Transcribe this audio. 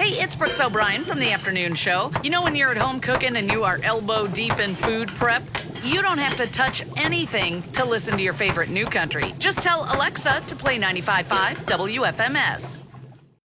Hey, it's Brooks O'Brien from the afternoon show. You know when you're at home cooking and you are elbow deep in food prep? You don't have to touch anything to listen to your favorite new country. Just tell Alexa to play 95.5 WFMS.